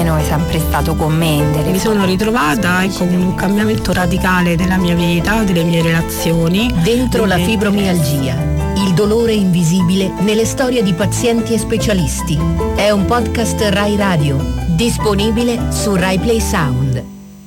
meno è sempre stato con me. Mi sono ritrovata con un cambiamento radicale della mia vita, delle mie relazioni. Dentro la fibromialgia, il dolore invisibile nelle storie di pazienti e specialisti. È un podcast Rai Radio, disponibile su Rai Play Sound.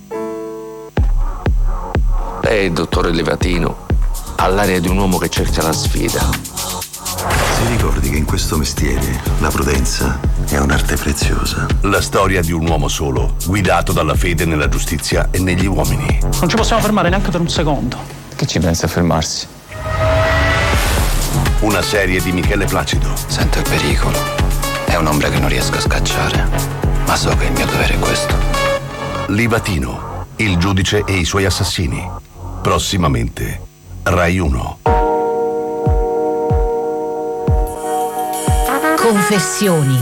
Lei, dottore Livatino, ha l'aria di un uomo che cerca la sfida. Ti ricordi che in questo mestiere la prudenza è un'arte preziosa? La storia di un uomo solo, guidato dalla fede nella giustizia e negli uomini. Non ci possiamo fermare neanche per un secondo. Che ci pensa a fermarsi? Una serie di Michele Placido. Sento il pericolo. È un'ombra che non riesco a scacciare, ma so che il mio dovere è questo. Livatino, il giudice e i suoi assassini. Prossimamente, Rai 1. Confessioni.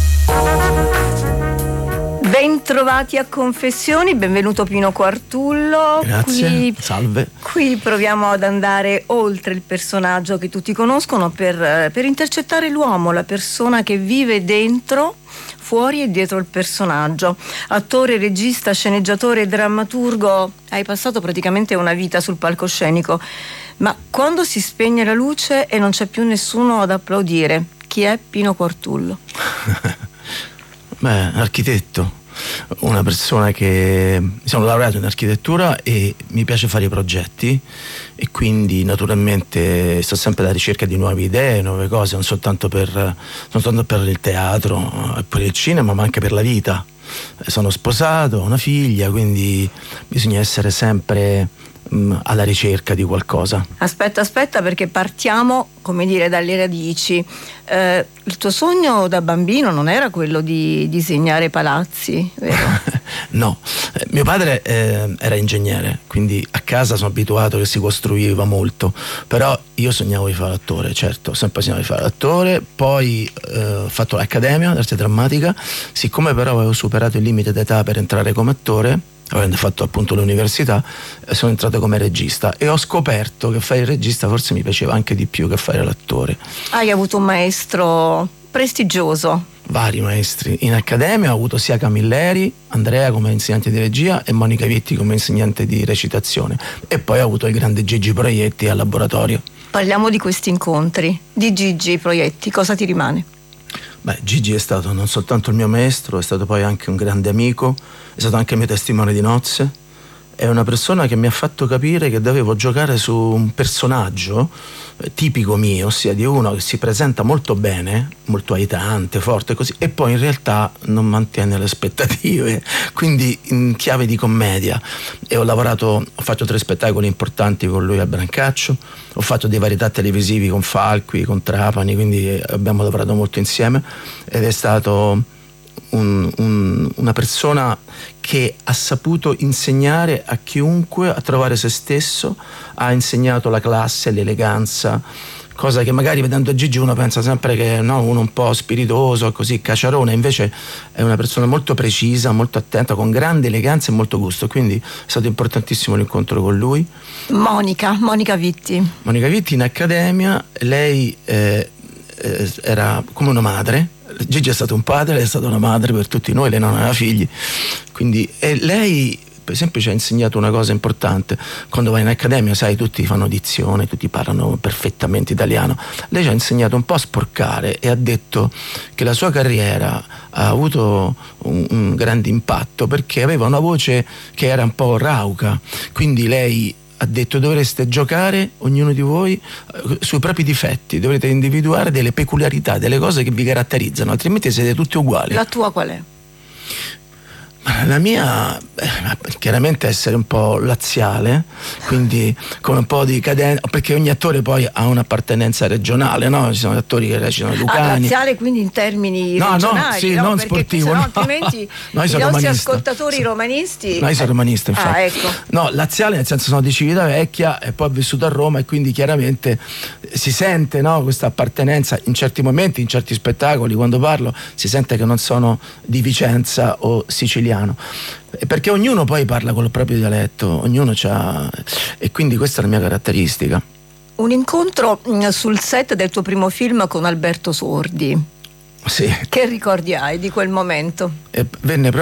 Bentrovati a Confessioni, benvenuto Pino Quartullo. Grazie, salve. Qui proviamo ad andare oltre il personaggio che tutti conoscono per intercettare l'uomo, la persona che vive dentro, fuori e dietro il personaggio. Attore, regista, sceneggiatore e drammaturgo, hai passato praticamente una vita sul palcoscenico, ma quando si spegne la luce e non c'è più nessuno ad applaudire, chi è Pino Quartullo? Beh, architetto, una persona che mi sono laureato in architettura e mi piace fare i progetti e quindi naturalmente sto sempre alla ricerca di nuove idee, nuove cose, non soltanto per il teatro e per il cinema, ma anche per la vita. Sono sposato, ho una figlia, quindi bisogna essere sempre alla ricerca di qualcosa. Aspetta, perché partiamo, come dire, dalle radici. Il tuo sogno da bambino non era quello di disegnare palazzi, vero? No, mio padre era ingegnere, quindi a casa sono abituato che si costruiva molto, però io sognavo di fare l'attore, certo, ho sempre sognato di fare l'attore, poi ho fatto l'accademia d'arte drammatica, siccome però avevo superato il limite d'età per entrare come attore, avendo fatto appunto l'università, sono entrato come regista e ho scoperto che fare il regista forse mi piaceva anche di più che fare l'attore. Hai avuto un maestro prestigioso? Vari maestri. In accademia ho avuto sia Camilleri, Andrea come insegnante di regia e Monica Vitti come insegnante di recitazione, e poi ho avuto il grande Gigi Proietti al laboratorio. Parliamo di questi incontri. Di Gigi Proietti, cosa ti rimane? Beh, Gigi è stato non soltanto il mio maestro, è stato poi anche un grande amico, è stato anche il mio testimone di nozze. È una persona che mi ha fatto capire che dovevo giocare su un personaggio tipico mio, ossia di uno che si presenta molto bene, molto aiutante, forte così, e poi in realtà non mantiene le aspettative, quindi in chiave di commedia. E ho fatto 3 spettacoli importanti con lui a Brancaccio, ho fatto dei varietà televisivi con Falqui, con Trapani, quindi abbiamo lavorato molto insieme ed è stato una persona che ha saputo insegnare a chiunque a trovare se stesso, ha insegnato la classe, l'eleganza, cosa che magari vedendo Gigi uno pensa sempre che no, uno un po' spiritoso, così caciarone, invece è una persona molto precisa, molto attenta, con grande eleganza e molto gusto, quindi è stato importantissimo l'incontro con lui. Monica Vitti in accademia, lei era come una madre. Gigi è stato un padre, è stata una madre per tutti noi, lei non aveva figli, quindi lei per esempio ci ha insegnato una cosa importante. Quando vai in accademia, sai, tutti fanno dizione, tutti parlano perfettamente italiano, lei ci ha insegnato un po' a sporcare e ha detto che la sua carriera ha avuto un grande impatto perché aveva una voce che era un po' rauca, quindi lei ha detto: dovreste giocare ognuno di voi sui propri difetti, dovrete individuare delle peculiarità, delle cose che vi caratterizzano, altrimenti siete tutti uguali. La tua qual è? La mia chiaramente essere un po' laziale, quindi con un po' di cadenza, perché ogni attore poi ha un'appartenenza regionale, no? Ci sono attori che recitano Lucani. Laziale quindi in termini regionali, sì, no? non perché sportivo, sennò no. altrimenti i nostri romanista. ascoltatori romanisti. No, io sono romanista, infatti. Ecco. No, laziale nel senso sono di Civitavecchia e poi ho vissuto a Roma e quindi chiaramente si sente, no, questa appartenenza in certi momenti, in certi spettacoli, quando parlo si sente che non sono di Vicenza o siciliano. Perché ognuno poi parla con il proprio dialetto, ognuno c'ha, e quindi questa è la mia caratteristica. Un incontro sul set del tuo primo film con Alberto Sordi. Sì. Che ricordi hai di quel momento? Venne